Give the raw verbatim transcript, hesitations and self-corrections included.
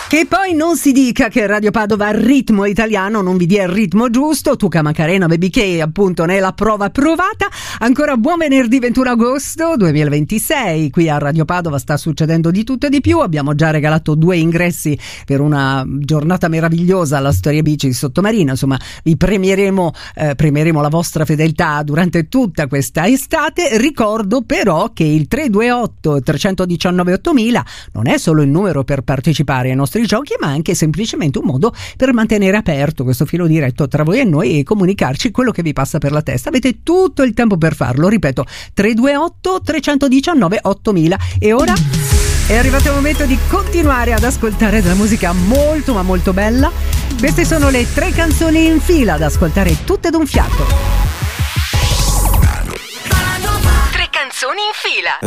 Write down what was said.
Che poi non si dica che Radio Padova al ritmo italiano non vi dia il ritmo giusto. Tuca Macarena, Baby K, appunto nella prova provata. Ancora buon venerdì ventuno agosto duemilaventisei. Qui a Radio Padova sta succedendo di tutto e di più. Abbiamo già regalato due ingressi per una giornata meravigliosa alla Storia Beach di Sottomarina. Insomma, vi premieremo, eh, premieremo la vostra fedeltà durante tutta questa estate. Ricordo però che il tre due otto tre uno nove ottomila non è solo il numero per partecipare ai nostri giochi, ma anche semplicemente un modo per mantenere aperto questo filo diretto tra voi e noi e comunicarci quello che vi passa per la testa. Avete tutto il tempo per farlo, ripeto, tre due otto tre uno nove ottomila. E ora è arrivato il momento di continuare ad ascoltare della musica molto ma molto bella. Queste sono le tre canzoni in fila da ascoltare tutte d'un fiato. Tre canzoni in fila.